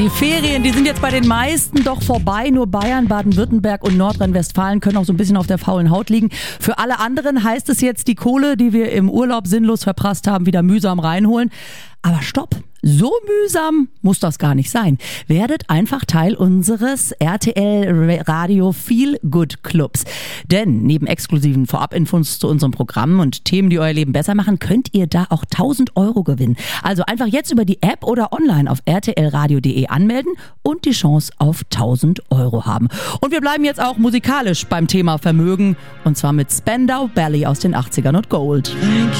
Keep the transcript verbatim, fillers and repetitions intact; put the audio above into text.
Die Ferien, die sind jetzt bei den meisten doch vorbei. Nur Bayern, Baden-Württemberg und Nordrhein-Westfalen können auch so ein bisschen auf der faulen Haut liegen. Für alle anderen heißt es jetzt, die Kohle, die wir im Urlaub sinnlos verprasst haben, wieder mühsam reinholen. Aber stopp! So mühsam muss das gar nicht sein. Werdet einfach Teil unseres R T L Radio Feel Good Clubs. Denn neben exklusiven Vorab-Infos zu unserem Programm und Themen, die euer Leben besser machen, könnt ihr da auch tausend Euro gewinnen. Also einfach jetzt über die App oder online auf r t l radio punkt d e anmelden und die Chance auf tausend Euro haben. Und wir bleiben jetzt auch musikalisch beim Thema Vermögen. Und zwar mit Spandau Ballet aus den achtzigern und Gold. Thank